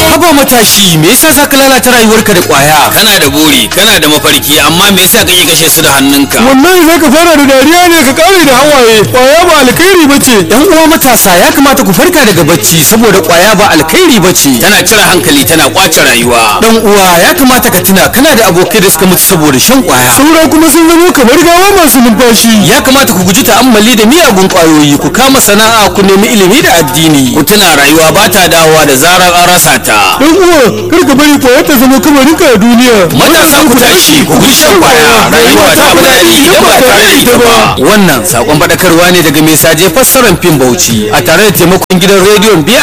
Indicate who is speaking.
Speaker 1: Haba matashi, me yasa za ka lalata rayuwarka da kwaya?
Speaker 2: Kana da buri, kana da mafarki, amma me yasa kake kashe su da hannunka?
Speaker 3: Wallahi zaka fara da dariya ne ka kare da hawaye. Kwaya ba alkhairi bace.
Speaker 1: Yan uwa matasa ya kamata ku farka daga bacci saboda kwaya ba alkhairi bace.
Speaker 2: Tana cire hankali, tana kwace rayuwa.
Speaker 1: Dan uwa ya kamata ka tuna kana da abokai da suka mutu saboda shan kwaya.
Speaker 3: Saura kuma sun zama kamar gawa masu numfashi.
Speaker 1: Ya kamata ku guji ta'ammali da miyagun kwayoyi, ku kama sana'a, ku nemi ilimi da addini.
Speaker 2: Ku tuna rayuwa ba ta dawowa da zarar an rasa ta.
Speaker 3: Dan uwa kar ka bari kwaya ta zama kamarinka a duniya.
Speaker 2: Matasa ku tashi, ku guji shan kwaya. Rayuwa ta fi daɗi idan ba tare da ita ba.
Speaker 1: Wannan sakon faɗakarwa ne daga mai saje fassarar fim Bauchi a tare da taimakon gidan rediyon